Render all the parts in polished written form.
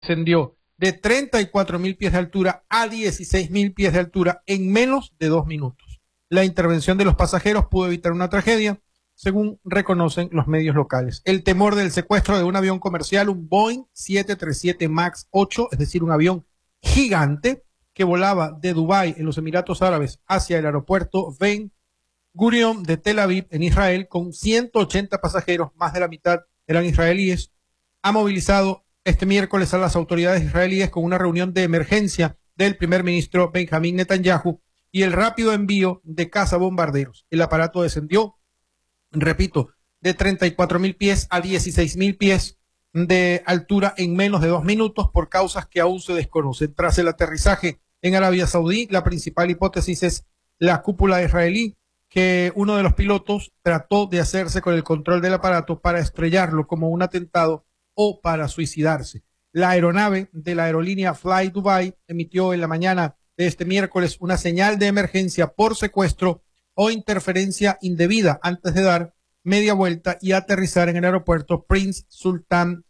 ascendió de 34.000 pies de altura a 16.000 pies de altura en menos de 2 minutos. La intervención de los pasajeros pudo evitar una tragedia, según reconocen los medios locales. El temor del secuestro de un avión comercial, un Boeing 737 MAX 8, es decir, un avión gigante que volaba de Dubái, en los Emiratos Árabes, hacia el aeropuerto Ben Gurion de Tel Aviv, en Israel, con 180 pasajeros, más de la mitad eran israelíes, ha movilizado este miércoles a las autoridades israelíes con una reunión de emergencia del primer ministro Benjamín Netanyahu y el rápido envío de cazabombarderos. El aparato descendió, repito, de 34.000 pies a 16.000 pies de altura en menos de 2 minutos por causas que aún se desconocen. Tras el aterrizaje en Arabia Saudí, la principal hipótesis es la cúpula israelí, que uno de los pilotos trató de hacerse con el control del aparato para estrellarlo como un atentado o para suicidarse. La aeronave de la aerolínea Fly Dubai emitió en la mañana de este miércoles una señal de emergencia por secuestro o interferencia indebida antes de dar media vuelta y aterrizar en el aeropuerto Prince Sultan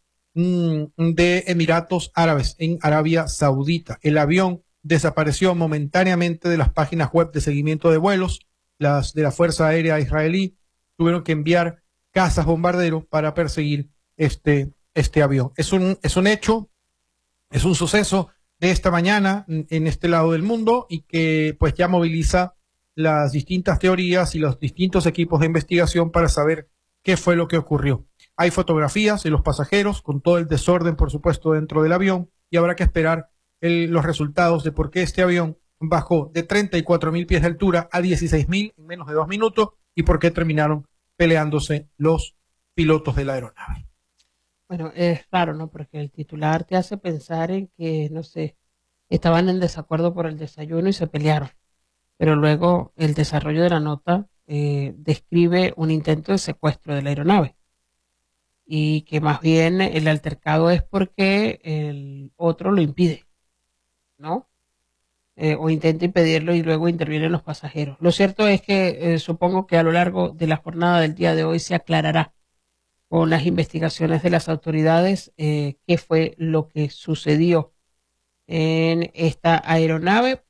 de Emiratos Árabes en Arabia Saudita. El avión desapareció momentáneamente de las páginas web de seguimiento de vuelos. Las de la Fuerza Aérea Israelí tuvieron que enviar cazas bombarderos para perseguir este avión. Es un hecho, es un suceso de esta mañana en este lado del mundo y que pues ya moviliza las distintas teorías y los distintos equipos de investigación para saber qué fue lo que ocurrió. Hay fotografías de los pasajeros con todo el desorden, por supuesto, dentro del avión y habrá que esperar los resultados de por qué este avión bajó de 34.000 pies de altura a 16.000 en menos de 2 minutos y por qué terminaron peleándose los pilotos de la aeronave. Bueno, es raro, ¿no? Porque el titular te hace pensar en que, no sé, estaban en desacuerdo por el desayuno y se pelearon. Pero luego el desarrollo de la nota describe un intento de secuestro de la aeronave y que más bien el altercado es porque el otro lo impide, ¿no? O intenta impedirlo y luego intervienen los pasajeros. Lo cierto es que supongo que a lo largo de la jornada del día de hoy se aclarará con las investigaciones de las autoridades qué fue lo que sucedió en esta aeronave.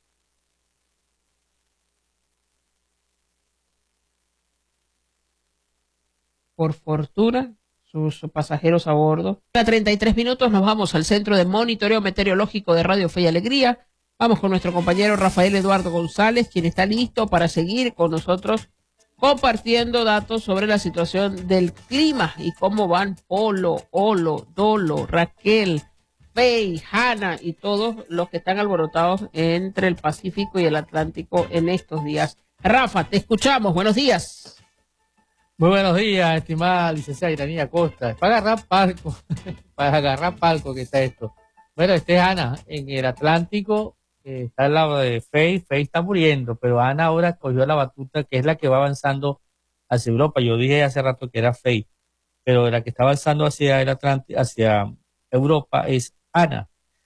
Por fortuna, sus pasajeros a bordo. A 33 minutos nos vamos al Centro de Monitoreo Meteorológico de Radio Fe y Alegría. Vamos con nuestro compañero Rafael Eduardo González, quien está listo para seguir con nosotros compartiendo datos sobre la situación del clima y cómo van Polo, Olo, Dolo, Raquel, Fey, Hanna y todos los que están alborotados entre el Pacífico y el Atlántico en estos días. Rafa, te escuchamos. Buenos días. Muy buenos días, estimada licenciada Iranía Costa. Para agarrar palco, para agarrar palco que está esto. Bueno, este es Ana, en el Atlántico, está al lado de Fey. Fey está muriendo, pero Ana ahora cogió la batuta, que es la que va avanzando hacia Europa. Yo dije hace rato que era Fey, pero la que está avanzando hacia el Atlántico, hacia Europa es Ana.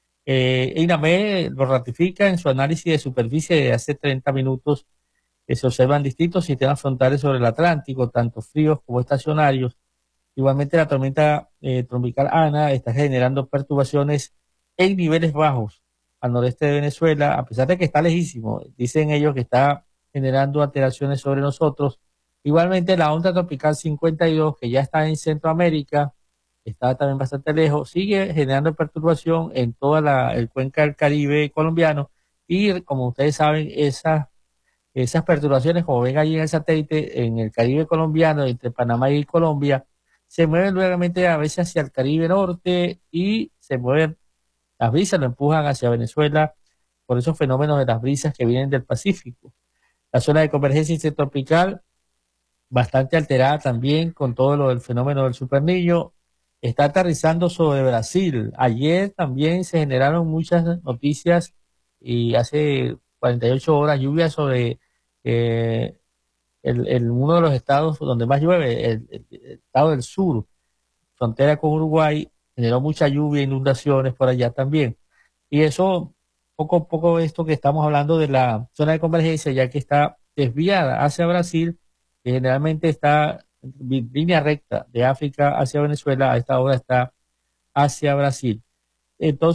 INAME lo ratifica en su análisis de superficie de hace 30 minutos. Se observan distintos sistemas frontales sobre el Atlántico, tanto fríos como estacionarios. Igualmente, la tormenta tropical Ana está generando perturbaciones en niveles bajos al noreste de Venezuela, a pesar de que está lejísimo. Dicen ellos que está generando alteraciones sobre nosotros. Igualmente, la onda tropical 52, que ya está en Centroamérica, está también bastante lejos, sigue generando perturbación en toda el cuenca del Caribe colombiano. Y como ustedes saben, esas perturbaciones, como ven allí en el satélite, en el Caribe colombiano, entre Panamá y Colombia, se mueven nuevamente a veces hacia el Caribe norte y se mueven, las brisas lo empujan hacia Venezuela por esos fenómenos de las brisas que vienen del Pacífico. La zona de convergencia intertropical, bastante alterada también con todo lo del fenómeno del Superniño, está aterrizando sobre Brasil. Ayer también se generaron muchas noticias y hace 48 horas lluvia sobre uno de los estados donde más llueve, el estado del sur, frontera con Uruguay, generó mucha lluvia, inundaciones por allá también. Y eso, poco a poco, esto que estamos hablando de la zona de convergencia, ya que está desviada hacia Brasil, que generalmente está en línea recta de África hacia Venezuela, a esta hora está hacia Brasil. Entonces,